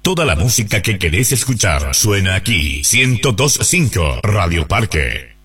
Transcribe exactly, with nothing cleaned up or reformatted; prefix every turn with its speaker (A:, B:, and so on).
A: Toda la música que querés escuchar suena aquí. ciento dos punto cinco Radio Parque.